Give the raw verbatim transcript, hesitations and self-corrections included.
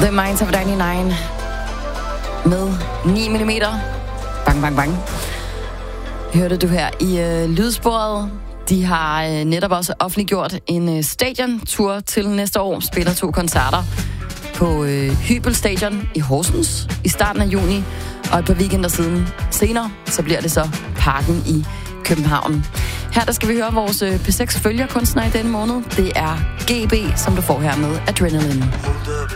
The Minds of nioghalvfems med ni millimeter. Bang, bang, bang. Hørte du her i øh, lydsporet. De har øh, netop også offentliggjort en øh, stadiontur til næste år. Spiller to koncerter på øh, Hybel Stadion i Horsens i starten af juni. Og et par weekender siden senere, så bliver det så Parken i København. Her der skal vi høre vores øh, P seks følgerkunstner i denne måned. Det er G B, som du får her med Adrenaline.